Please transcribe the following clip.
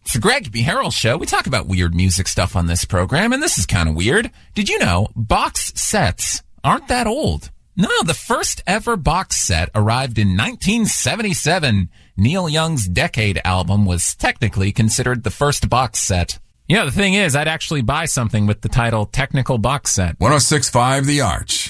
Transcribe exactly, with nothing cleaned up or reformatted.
It's the Greg B. Harrell Show. We talk about weird music stuff on this program, and this is kind of weird. Did you know box sets aren't that old? No, the first ever box set arrived in nineteen seventy-seven. Neil Young's Decade album was technically considered the first box set. Yeah, the thing is, I'd actually buy something with the title Technical Box Set. one oh six point five The Arch.